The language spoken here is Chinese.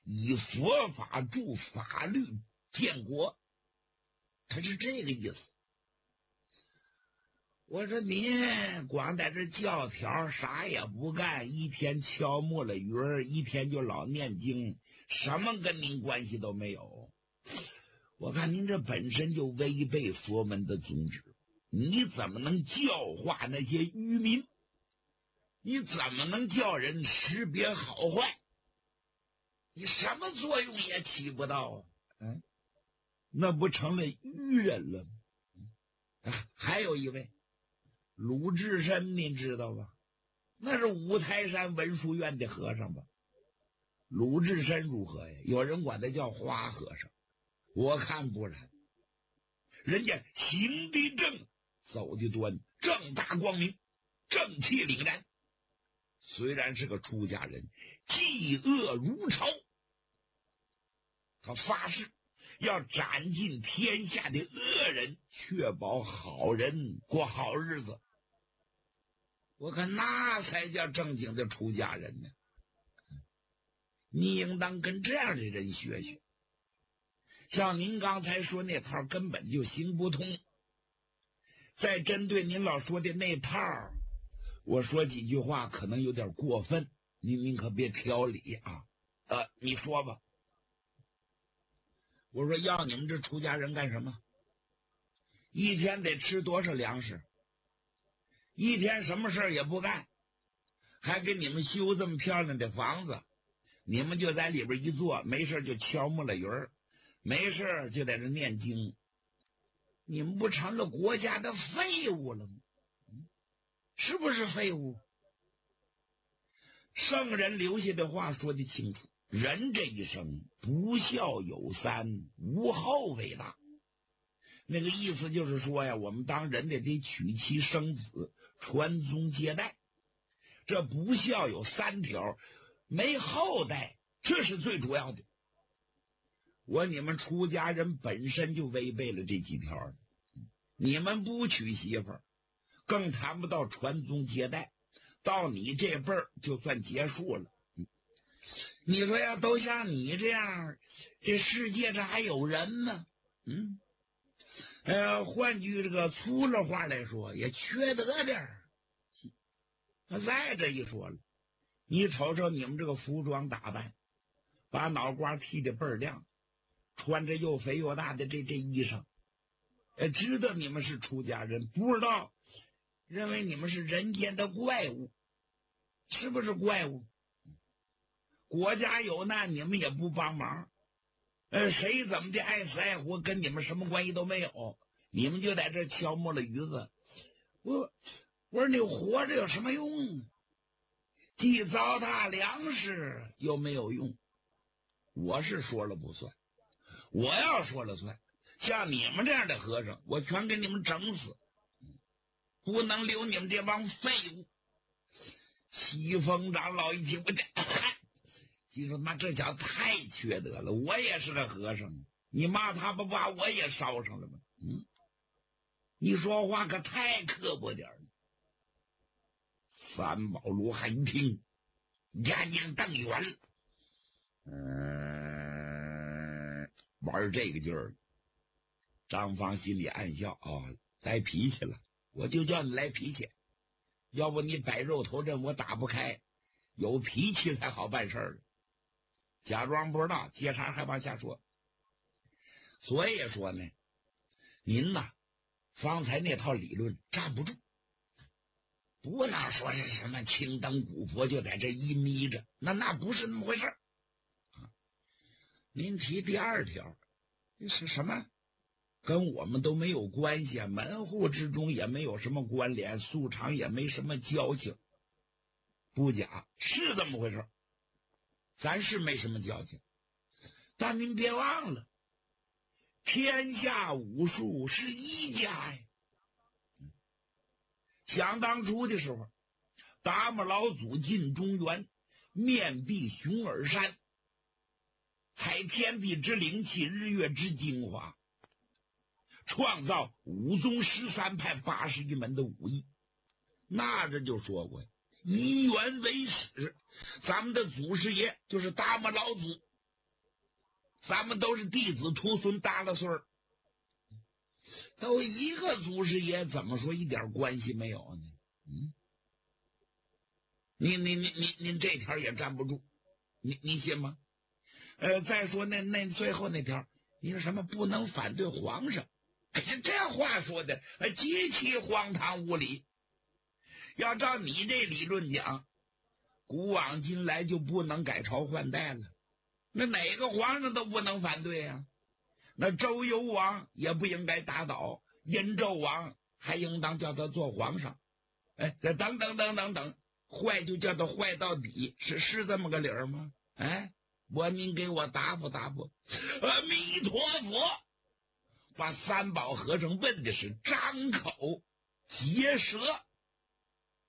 以佛法助法律建国，他是这个意思。我说您光在这教条啥也不干，一天敲木了鱼儿，一天就老念经，什么跟您关系都没有。我看您这本身就违背佛门的宗旨，你怎么能教化那些愚民？你怎么能叫人识别好坏？你什么作用也起不到啊！那不成了愚人了吗？还有一位鲁智深，您知道吧？那是五台山文殊院的和尚吧？鲁智深如何呀？有人管他叫花和尚，我看不然。人家行的正，走的端，正大光明，正气凛然。虽然是个出家人，嫉恶如仇，他发誓要斩尽天下的恶人，确保好人过好日子。我看那才叫正经的出家人呢。你应当跟这样的人学学。像您刚才说那套根本就行不通。再针对您老说的那套，我说几句话可能有点过分，您可别挑理啊。你说吧。我说要你们这出家人干什么？一天得吃多少粮食？一天什么事也不干，还给你们修这么漂亮的房子，你们就在里边一坐，没事就敲木了鱼儿，没事就在这念经，你们不成了国家的废物了吗？是不是废物？圣人留下的话说得清楚，人这一生不孝有三，无后为大。那个意思就是说呀，我们当人得娶妻生子，传宗接代。这不孝有3条，没后代，这是最主要的。你们出家人本身就违背了这几条，你们不娶媳妇儿，更谈不到传宗接代，到你这辈儿就算结束了。你说要都像你这样，这世界上还有人吗？换句这个粗了话来说，也缺德点儿。再这一说了，你瞅瞅你们这个服装打扮，把脑瓜剃得倍儿亮，穿着又肥又大的这衣裳，知道你们是出家人，不知道认为你们是人间的怪物，是不是怪物？国家有难你们也不帮忙，谁怎么的爱死爱活跟你们什么关系都没有，你们就在这敲木了鱼子。我说你活着有什么用？既糟蹋粮食又没有用。我是说了不算，我要说了算。像你们这样的和尚，我全给你们整死，不能留你们这帮废物。西风长老一听，心说妈这小子太缺德了，我也是个和尚，你骂他不把我也烧上了吗？你说话可太刻薄点了。三宝罗汉一听，眼睛瞪圆了，玩这个劲儿。张芳心里暗笑来脾气了，我就叫你来脾气，要不你摆肉头阵我打不开，有脾气才好办事儿。假装不知道，接茬还往下说。所以说呢，您呐，方才那套理论站不住，不能说是什么青灯古佛就在这一眯着，那不是那么回事您提第2条是什么？跟我们都没有关系，门户之中也没有什么关联，素常也没什么交情。不假，是这么回事，咱是没什么交情，但您别忘了，天下武术是一家呀。想当初的时候，达摩老祖进中原，面壁熊耳山，采天地之灵气，日月之精华，创造武宗13派81门的武艺。那这就说过，以元为始，咱们的祖师爷就是达摩老祖， 咱们都是弟子徒孙，大了岁儿，都一个祖师爷，怎么说一点关系没有呢？您这条也站不住，你信吗？再说那最后那条，你说什么不能反对皇上？哎呀，这话说的极其荒唐无理。要照你这理论讲，古往今来就不能改朝换代了，那哪个皇上都不能反对啊。那周幽王也不应该打倒，殷纣王还应当叫他做皇上。这等，坏就叫他坏到底，是这么个理儿吗？您给我答复答复。阿弥陀佛！把三宝和尚问的是张口结舌。